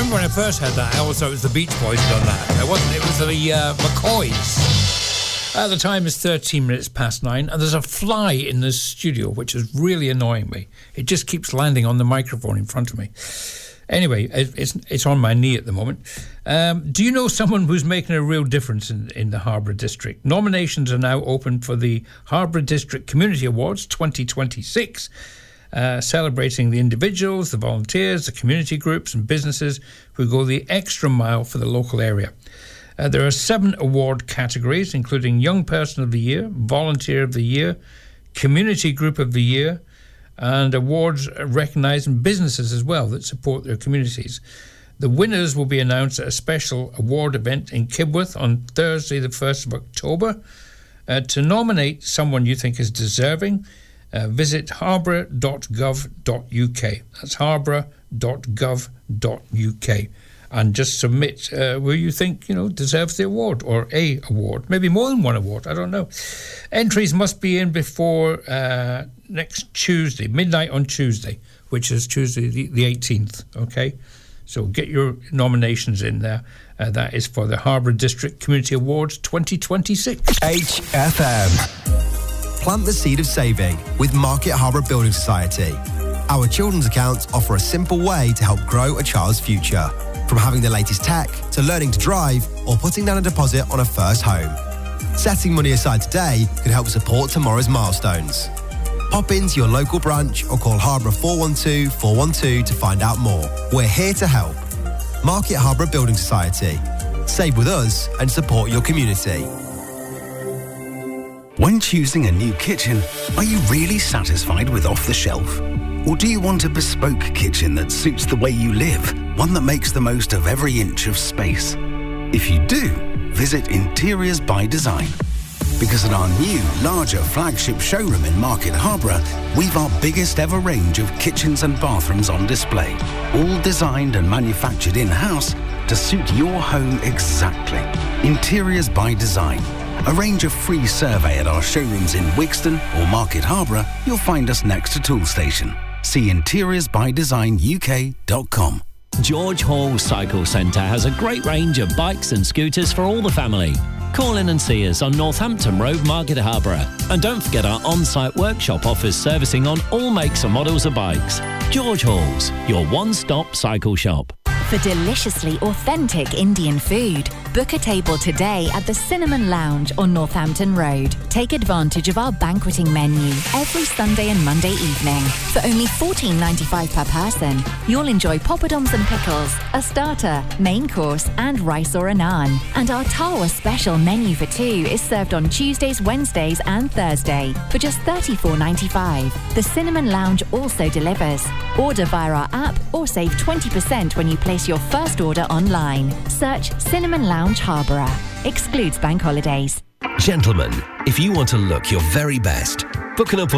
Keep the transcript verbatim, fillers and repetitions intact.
remember when I first heard that, I always thought it was the Beach Boys done that. It wasn't, it was the uh, McCoys. Uh, the time is thirteen minutes past nine, and there's a fly in the studio, which is really annoying me. It just keeps landing on the microphone in front of me. Anyway, it's it's on my knee at the moment. Um, do you know someone who's making a real difference in, in the Harborough District? Nominations are now open for the Harborough District Community Awards twenty twenty-six, uh, celebrating the individuals, the volunteers, the community groups and businesses who go the extra mile for the local area. Uh, there are seven award categories, including Young Person of the Year, Volunteer of the Year, Community Group of the Year, and awards recognising businesses as well that support their communities. The winners will be announced at a special award event in Kibworth on Thursday the first of October. Uh, to nominate someone you think is deserving, uh, visit harborough dot gov dot u k. That's harborough dot gov dot u k. And just submit uh, who you think, you know, deserves the award, or a award, maybe more than one award, I don't know. Entries must be in before uh, next Tuesday, midnight on Tuesday, which is Tuesday the, the eighteenth, okay? So get your nominations in there. Uh, that is for the Harborough District Community Awards twenty twenty-six. H F M. Plant the seed of saving with Market Harborough Building Society. Our children's accounts offer a simple way to help grow a child's future. From having the latest tech to learning to drive or putting down a deposit on a first home. Setting money aside today can help support tomorrow's milestones. Pop into your local branch or call Harborough four one two, four one two to find out more. We're here to help. Market Harborough Building Society. Save with us and support your community. When choosing a new kitchen, are you really satisfied with off the shelf? Or do you want a bespoke kitchen that suits the way you live? One that makes the most of every inch of space? If you do, visit Interiors by Design. Because at our new, larger flagship showroom in Market Harborough, we've our biggest ever range of kitchens and bathrooms on display. All designed and manufactured in-house to suit your home exactly. Interiors by Design. Arrange a free survey at our showrooms in Wixton or Market Harborough. You'll find us next to Tool Station. See interiors by design u k dot com. George Hall Cycle Centre has a great range of bikes and scooters for all the family. Call in and see us on Northampton Road, Market Harborough. And don't forget our on-site workshop offers servicing on all makes and models of bikes. George Hall's, your one-stop cycle shop. For deliciously authentic Indian food, book a table today at the Cinnamon Lounge on Northampton Road. Take advantage of our banqueting menu every Sunday and Monday evening. For only fourteen ninety-five per person, you'll enjoy poppadoms and pickles, a starter, main course and rice or a naan. And our Tawa special menu for two is served on Tuesdays, Wednesdays and Thursday for just thirty-four ninety-five. The Cinnamon Lounge also delivers. Order via our app or save twenty percent when you place your first order online. Search Cinnamon Lounge Harborough. Excludes bank holidays. Gentlemen, if you want to look your very best, book an appointment